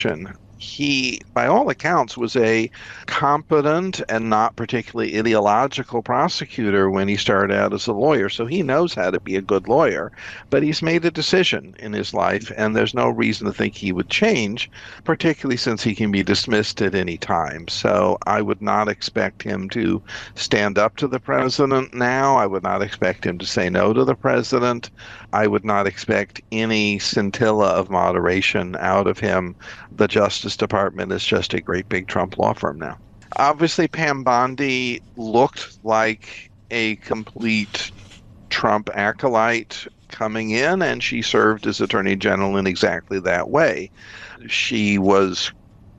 He, by all accounts, was a competent and not particularly ideological prosecutor when he started out as a lawyer. So he knows how to be a good lawyer, but he's made a decision in his life, and there's no reason to think he would change, particularly since he can be dismissed at any time. So I would not expect him to stand up to the president now. I would not expect him to say no to the president. I would not expect any scintilla of moderation out of him. The Justice Department is just a great big Trump law firm now. Obviously, Pam Bondi looked like a complete Trump acolyte coming in, and she served as Attorney General in exactly that way. She was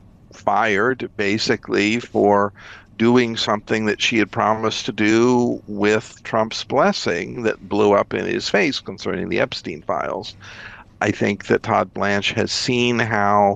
fired basically for doing something that she had promised to do with Trump's blessing that blew up in his face concerning the Epstein files. I think that Todd Blanche has seen how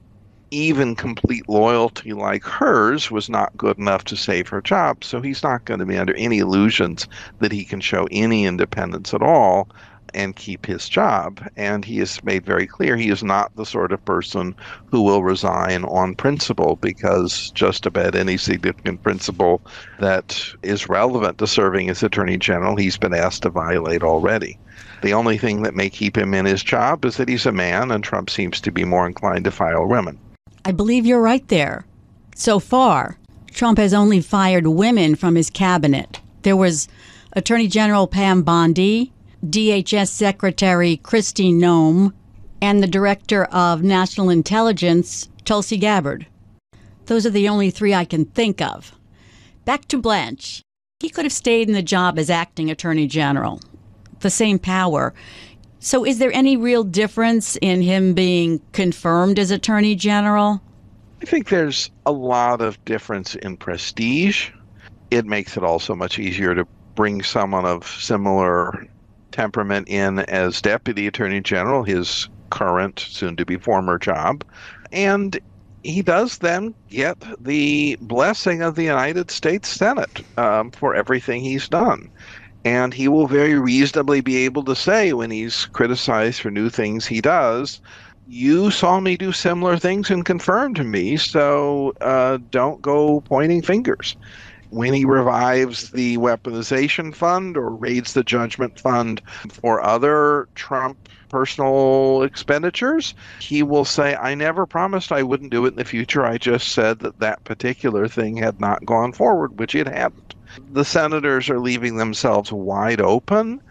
even complete loyalty like hers was not good enough to save her job, so he's not going to be under any illusions that he can show any independence at all and keep his job. And he has made very clear he is not the sort of person who will resign on principle, because just about any significant principle that is relevant to serving as Attorney General, he's been asked to violate already. The only thing that may keep him in his job is that he's a man, and Trump seems to be more inclined to file women. I believe you're right there. So far, Trump has only fired women from his cabinet. There was Attorney General Pam Bondi, DHS Secretary Kristi Noem, and the Director of National Intelligence, Tulsi Gabbard. Those are the only three I can think of. Back to Blanche. He could have stayed in the job as acting Attorney General. The same power. So is there any real difference in him being confirmed as Attorney General? I think there's a lot of difference in prestige. It makes it also much easier to bring someone of similar temperament in as Deputy Attorney General, his current, soon-to-be former job. And he does then get the blessing of the United States Senate for everything he's done. And he will very reasonably be able to say, when he's criticized for new things he does, you saw me do similar things and confirmed me, so don't go pointing fingers. When he revives the weaponization fund or raids the judgment fund for other Trump personal expenditures, he will say, I never promised I wouldn't do it in the future. I just said that that particular thing had not gone forward, which it hadn't. The senators are leaving themselves wide open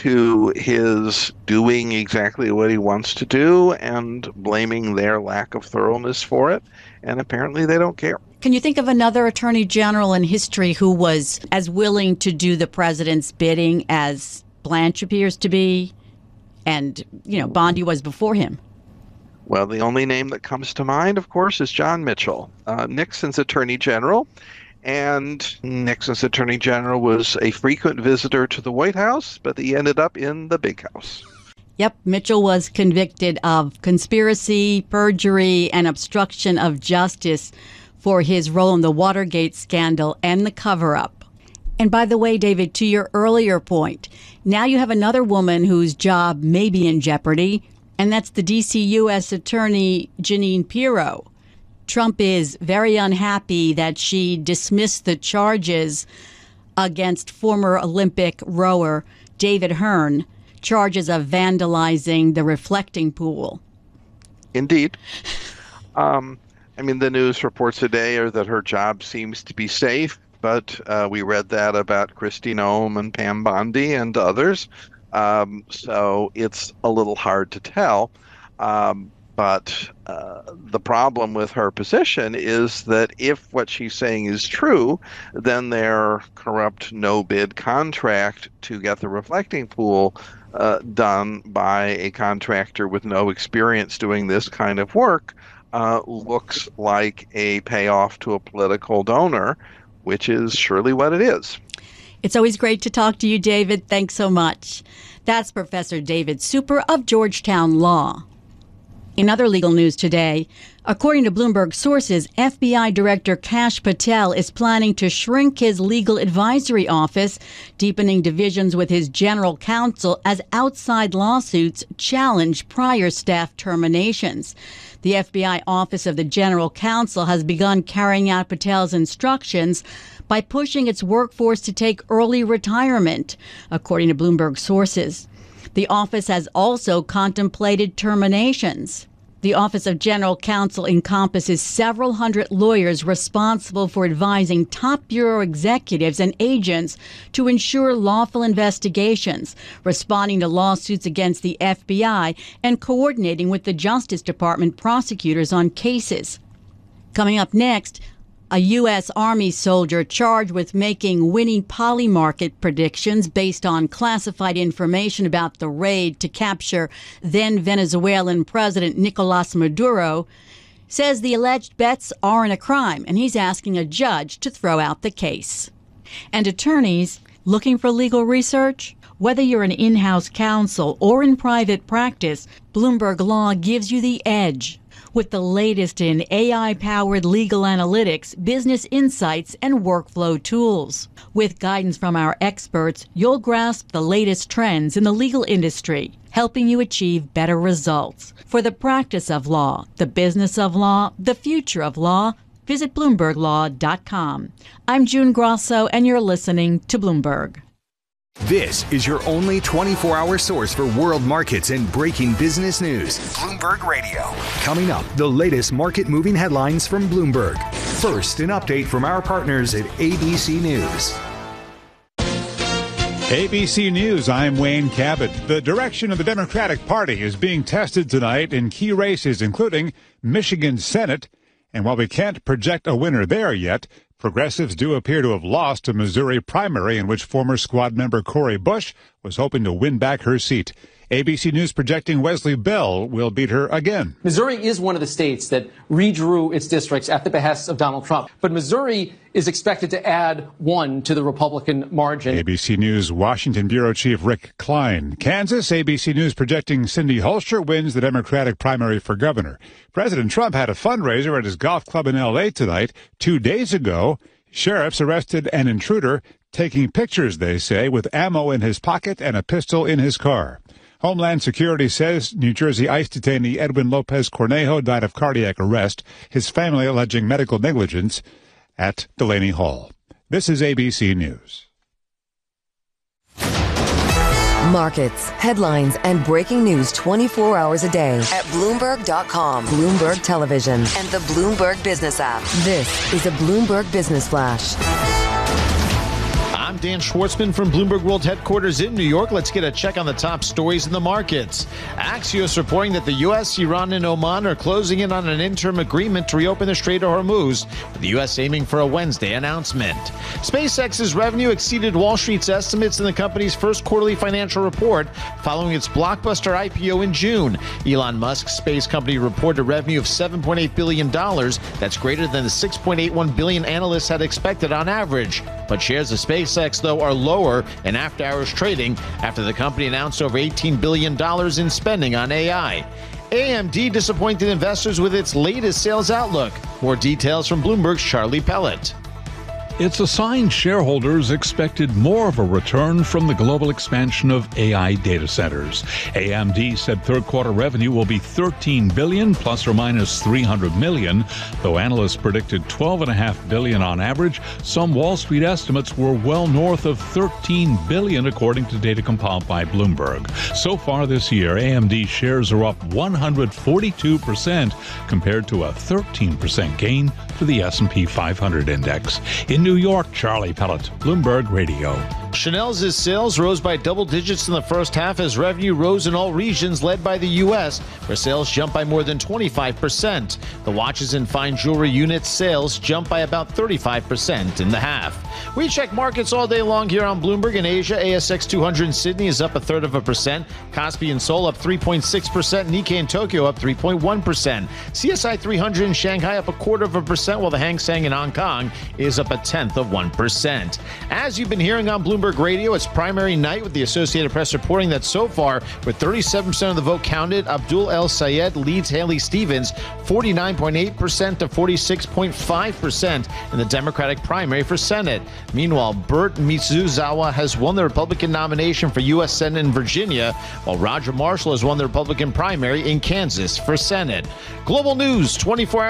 to his doing exactly what he wants to do and blaming their lack of thoroughness for it. And apparently they don't care. Can you think of another attorney general in history who was as willing to do the president's bidding as Blanche appears to be? And, Bondi was before him. Well, the only name that comes to mind, of course, is John Mitchell, Nixon's attorney general. And Nixon's attorney general was a frequent visitor to the White House, but he ended up in the big house. Yep, Mitchell was convicted of conspiracy, perjury, and obstruction of justice for his role in the Watergate scandal and the cover-up. And by the way, David, to your earlier point, now you have another woman whose job may be in jeopardy, and that's the D.C. U.S. Attorney Jeanine Pirro. Trump is very unhappy that she dismissed the charges against former Olympic rower David Hearn, charges of vandalizing the reflecting pool. Indeed. The news reports today are that her job seems to be safe, but we read that about Kristi Noem and Pam Bondi and others. So it's a little hard to tell. But the problem with her position is that if what she's saying is true, then their corrupt no-bid contract to get the reflecting pool done by a contractor with no experience doing this kind of work looks like a payoff to a political donor, which is surely what it is. It's always great to talk to you, David. Thanks so much. That's Professor David Super of Georgetown Law. In other legal news today, according to Bloomberg sources, FBI Director Kash Patel is planning to shrink his legal advisory office, deepening divisions with his general counsel as outside lawsuits challenge prior staff terminations. The FBI Office of the General Counsel has begun carrying out Patel's instructions by pushing its workforce to take early retirement, according to Bloomberg sources. The office has also contemplated terminations. The Office of General Counsel encompasses several hundred lawyers responsible for advising top bureau executives and agents to ensure lawful investigations, responding to lawsuits against the FBI, and coordinating with the Justice Department prosecutors on cases. Coming up next, a U.S. Army soldier charged with making winning polymarket predictions based on classified information about the raid to capture then Venezuelan President Nicolas Maduro says the alleged bets aren't a crime, and he's asking a judge to throw out the case. And attorneys looking for legal research? Whether you're an in-house counsel or in private practice, Bloomberg Law gives you the edge. With the latest in AI-powered legal analytics, business insights, and workflow tools. With guidance from our experts, you'll grasp the latest trends in the legal industry, helping you achieve better results. For the practice of law, the business of law, the future of law, visit BloombergLaw.com. I'm June Grosso, and you're listening to Bloomberg. This is your only 24-hour source for world markets and breaking business news. Bloomberg Radio. Coming up, the latest market-moving headlines from Bloomberg. First, an update from our partners at ABC News. ABC News, I'm Wayne Cabot. The direction of the Democratic Party is being tested tonight in key races, including Michigan Senate. And while we can't project a winner there yet, progressives do appear to have lost a Missouri primary in which former squad member Cori Bush was hoping to win back her seat. ABC News projecting Wesley Bell will beat her again. Missouri is one of the states that redrew its districts at the behest of Donald Trump. But Missouri is expected to add one to the Republican margin. ABC News Washington Bureau Chief Rick Klein. Kansas, ABC News projecting Cindy Holster wins the Democratic primary for governor. President Trump had a fundraiser at his golf club in L.A. tonight. 2 days ago, sheriffs arrested an intruder taking pictures, they say, with ammo in his pocket and a pistol in his car. Homeland Security says New Jersey ICE detainee Edwin Lopez Cornejo died of cardiac arrest, his family alleging medical negligence at Delaney Hall. This is ABC News. Markets, headlines, and breaking news 24 hours a day at Bloomberg.com, Bloomberg Television, and the Bloomberg Business app. This is a Bloomberg Business Flash. I'm Dan Schwartzman from Bloomberg World Headquarters in New York. Let's get a check on the top stories in the markets. Axios reporting that the U.S., Iran, and Oman are closing in on an interim agreement to reopen the Strait of Hormuz, with the U.S. aiming for a Wednesday announcement. SpaceX's revenue exceeded Wall Street's estimates in the company's first quarterly financial report following its blockbuster IPO in June. Elon Musk's space company reported a revenue of $7.8 billion. That's greater than the $6.81 billion analysts had expected on average. But shares of SpaceX, though, are lower in after-hours trading after the company announced over $18 billion in spending on AI. AMD disappointed investors with its latest sales outlook. More details from Bloomberg's Charlie Pellet. It's a sign shareholders expected more of a return from the global expansion of AI data centers. AMD said third quarter revenue will be $13 billion plus or minus $300 million, though analysts predicted $12.5 billion on average. Some Wall Street estimates were well north of $13 billion, according to data compiled by Bloomberg. So far this year, AMD shares are up 142% compared to a 13% gain for the S&P 500 index. In New York, Charlie Pellet, Bloomberg Radio. Chanel's sales rose by double digits in the first half as revenue rose in all regions, led by the U.S., where sales jumped by more than 25%. The watches and fine jewelry unit sales jumped by about 35% in the half. We check markets all day long here on Bloomberg. In Asia, ASX 200 in Sydney is up 0.33%. Kospi in Seoul up 3.6%. Nikkei in Tokyo up 3.1%. CSI 300 in Shanghai up 0.25%, while the Hang Seng in Hong Kong is up 0.1%. 0.1%. As you've been hearing on Bloomberg Radio, it's primary night with the Associated Press reporting that so far, with 37% of the vote counted, Abdul El Sayed leads Haley Stevens 49.8% to 46.5% in the Democratic primary for Senate. Meanwhile, Burt Mitsuzawa has won the Republican nomination for U.S. Senate in Virginia, while Roger Marshall has won the Republican primary in Kansas for Senate. Global News 24 hours.